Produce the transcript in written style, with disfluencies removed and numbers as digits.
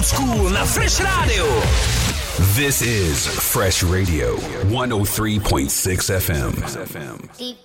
School na Fresh Radio. This is Fresh Radio 103.6 FM.